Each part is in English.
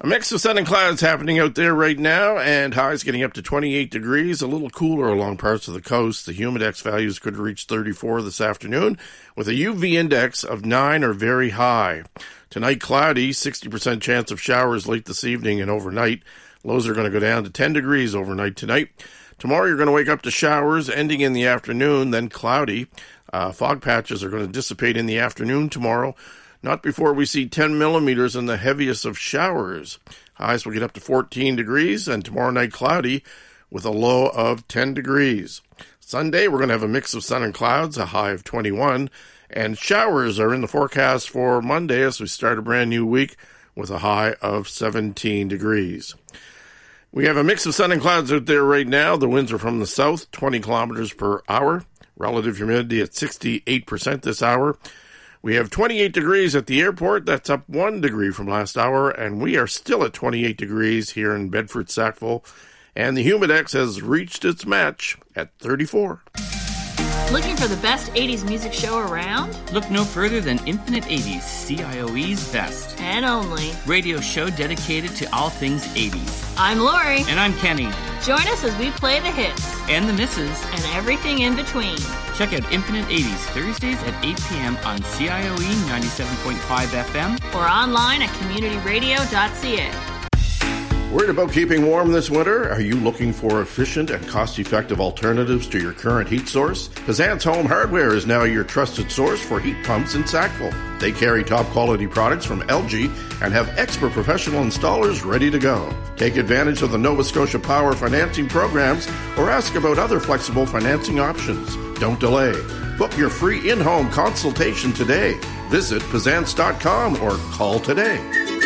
A mix of sun and clouds happening out there right now, and highs getting up to 28 degrees, a little cooler along parts of the coast. The humidex values could reach 34 this afternoon, with a UV index of 9 or very high. Tonight, cloudy, 60% chance of showers late this evening and overnight. Lows are going to go down to 10 degrees overnight tonight. Tomorrow, you're going to wake up to showers ending in the afternoon, then cloudy. Fog patches are going to dissipate in the afternoon tomorrow. Not before we see 10 millimeters in the heaviest of showers. Highs will get up to 14 degrees, and tomorrow night cloudy with a low of 10 degrees. Sunday, we're going to have a mix of sun and clouds, a high of 21, and showers are in the forecast for Monday as we start a brand new week with a high of 17 degrees. We have a mix of sun and clouds out there right now. The winds are from the south, 20 kilometers per hour. Relative humidity at 68% this hour. We have 28 degrees at the airport. That's up 1 degree from last hour, and we are still at 28 degrees here in Bedford, Sackville, and the humidex has reached its match at 34. Looking for the best 80s music show around? Look no further than Infinite 80s, CIOE's best. And only. Radio show dedicated to all things 80s. I'm Lori. And I'm Kenny. Join us as we play the hits. And the misses. And everything in between. Check out Infinite 80s Thursdays at 8 p.m. on CIOE 97.5 FM. Or online at communityradio.ca. Worried about keeping warm this winter? Are you looking for efficient and cost-effective alternatives to your current heat source? Pazant's Home Hardware is now your trusted source for heat pumps in Sackville. They carry top-quality products from LG and have expert professional installers ready to go. Take advantage of the Nova Scotia Power financing programs or ask about other flexible financing options. Don't delay. Book your free in-home consultation today. Visit Pazants.com or call today.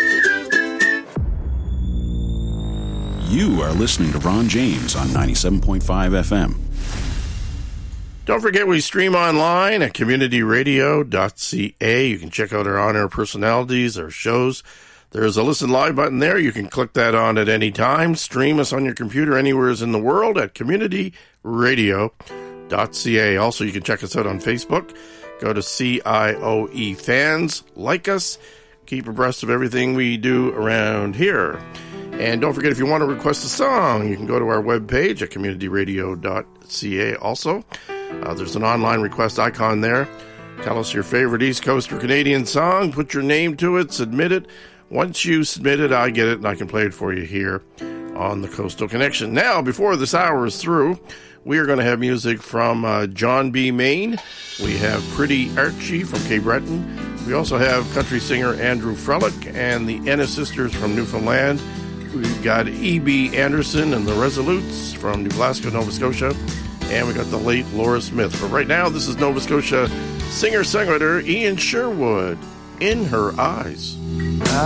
You are listening to Ron James on 97.5 FM. Don't forget we stream online at communityradio.ca. You can check out our on-air personalities, our shows. There's a listen live button there. You can click that on at any time. Stream us on your computer anywhere in the world at communityradio.ca. Also, you can check us out on Facebook. Go to CIOE Fans. Like us. Keep abreast of everything we do around here. And don't forget, if you want to request a song, you can go to our webpage at communityradio.ca also. There's an online request icon there. Tell us your favorite East Coast or Canadian song. Put your name to it. Submit it. Once you submit it, I get it, and I can play it for you here on the Coastal Connection. Now, before this hour is through, we are going to have music from John B. Main. We have Pretty Archie from Cape Breton. We also have country singer Andrew Frelick and the Ennis Sisters from Newfoundland. We've got E.B. Anderson and the Resolutes from New Glasgow, Nova Scotia. And we got the late Laura Smith. But right now, this is Nova Scotia singer-songwriter Ian Sherwood, In Her Eyes.